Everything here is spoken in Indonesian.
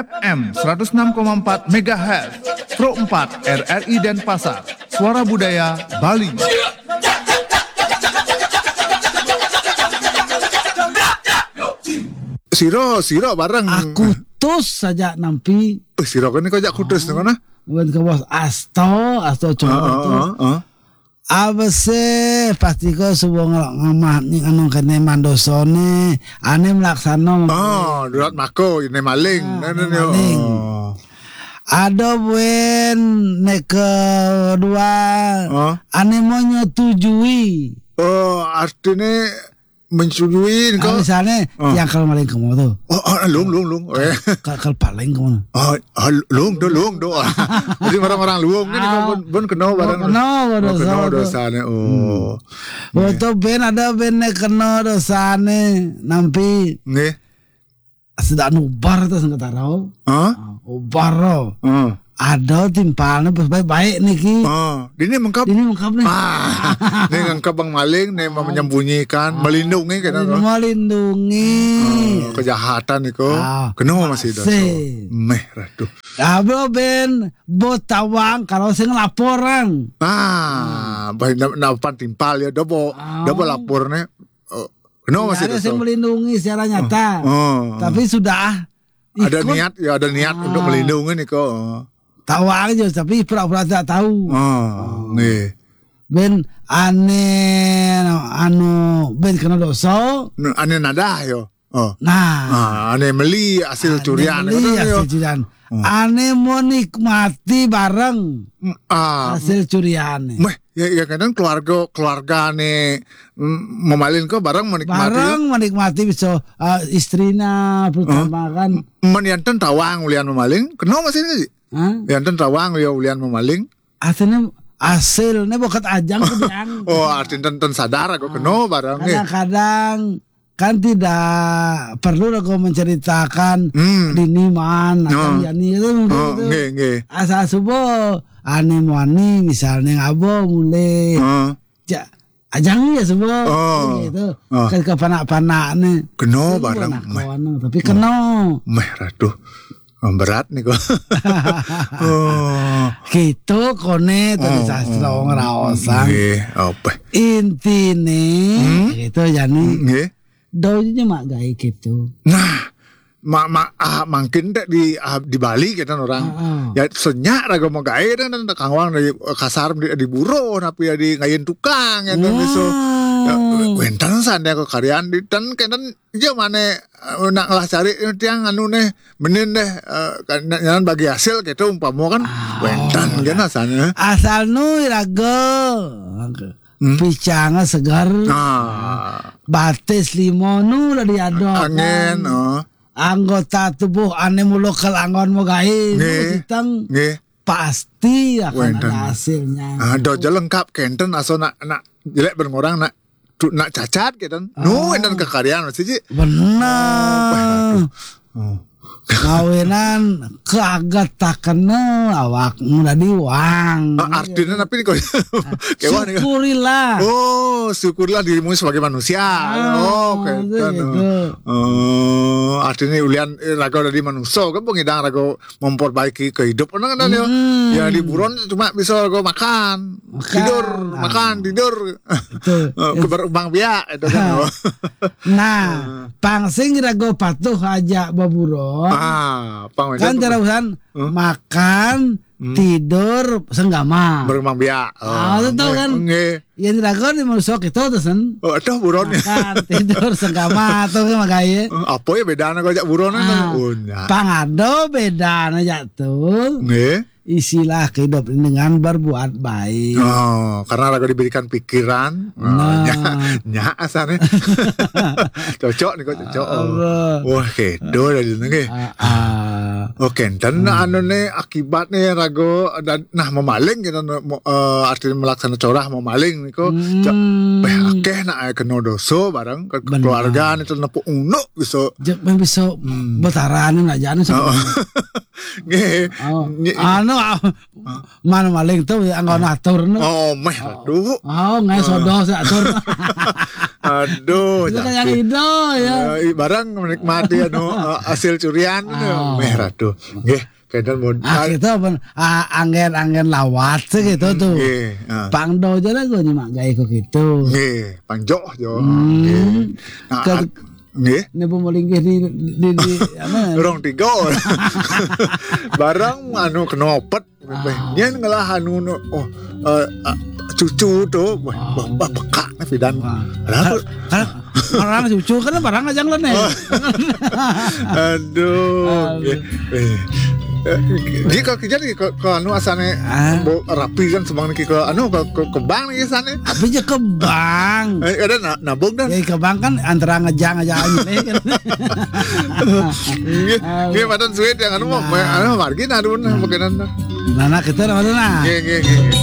FM 106,4 MHz, Pro 4 RRI Denpasar, Suara Budaya Bali. Siro bareng. Aku tus saja nampi. Siro kan kau jak kutus tu mana? Bukan ke bos Asto coba tu. Abese pasti kau subuh ngamah ni anu kene mandosone, ane melaksana. Durat mako ini maling. Maling. Ada buen nek kedua, ane mau nyetujui. Artinya menyetujui kau. Misalnya yang kalau maling kamu tu. Lung. Kalau paling kamu. Lung do. Jadi orang-orang luang ni bon kena barang. Kena dosane. Waktu ben ada ben nek kena dosane nampi. Nggih. Sedang ubar tu sengketa rau. Ubar rau. Ada timpalnya baik-baik niki. Ini mengkap nih. Ini mengkap bang maling, ini menyembunyikan, melindungi kan? Melindungi. Kejahatan itu. Kenapa masih dosa? Meh ratu. Abro ben botawang kalau saya ngelaporan. Baik napan timpal ya, dobo lapornya. Kenapa masih dosa? Saya melindungi secara nyata. Tapi sudah ada niat untuk melindungi nih kok. Tahu aja tapi pura-pura tak tahu. Nih. Ben ben kena dosa. Ane nada yo. Nah, ane meli hasil curian. Ane mau nikmati bareng hasil curian. Ya kadang keluarga ane memalin kok bareng menikmati. Bareng menikmati bisa istrinya pertama kan. Menyanten tawang ulian memaling. Kenapa masih ini? Yanten tawang ulian memaling. Hasilnya bukan ajang kebiang. Artinya ten sadar aku kenapa bareng. Kadang-kadang kan tidak perlu aku menceritakan diniman atau yani itu gitu. Asal subuh ane muani misalnya ngabo mulai ajang ya subuh gitu. Ke panak-panak nih. Keno bareng. Tapi keno. Meh ratu. Berat nih kok. Gitu kone tadi sastra ngerawasan. Intine gitu jani. Doanya mak gay gitu. Nah, mungkin di Bali kita orang. Ya senyak raga mau gay dan kangwang dari kasar di buro tapi di ngayin tukang ya kan so. Wentan sande aku karyan di tan kenan je mane nak lah cari tiang anu neh benin deh kan bagi hasil gitu umpama kan wentan gana sana. Asal nu irago. Picanga segar. Batis limonu lah diadok. Angin. Anggota tubuh ane mulokal anggon mo gae. Ditang. Pasti akan ada hasilnya. Doja lengkap kenten aso nak jelek berngorang nak cacat gitu. Enan kekarian masih benar. Kawinan keagak tak kenal awak muda diwang. Artinya tapi kau syukurilah. Syukurlah dirimu sebagai manusia. Artinya ulian raga dari manusia kan pengidang raga memperbaiki kehidupan kan ya di buron cuma bisa raga makan tidur berubang biak itu kan. Nah pangsing raga patuh aja baburon. Kan terusan makan tidur senggama berkembang biak. Itu kan yang dilakukan di manusia itu tuh itu buron makan tidur senggama tuh kan makanya apa ya bedanya kau jak buron pangado bedanya jatuh isilah kehidupan dengan berbuat baik. Karena raga diberikan pikiran. Nyak asalnya. Cocok nih kok cocok. Wah kedo dari nih. Dan anu nih akibatnya raga dan memaling kita artinya melaksanakan corah memaling nih kok. Akeh nak kena dosa bareng keluarga nih tu nepuk unuk bisa betaran nak jalan Nggih. Anu mana maling tuh anggon atur nu. Oh, meh aduh. Oh, ngai sodo sa atur. Aduh, Itu kan yang itu ya. Barang menikmati hasil curian meh aduh. Nggih, kedan mun. Kita anggen lawat sih gitu tuh. Pangdo aja lah gue nyimak gaya kok gitu. Nggih, pangjo jo. Nggih. Nggih. Ini pemelinggih di apa? Orang tiga. Barang anu kenopet. Nyen ngalah anu cucu tuh. Bekak nih Fidan. Orang cucu kan barang aja ngelen. Aduh. Jika jadi ke anu asane rapi kan sebang ke anu ke bank nih asane. Tapi aja ke bank. Ada nabung dan. Ya ke bank kan antara ngejang aja ini kan. Nggih padan suit yang anu margin adun makanan. Nah kita mana? Nggih.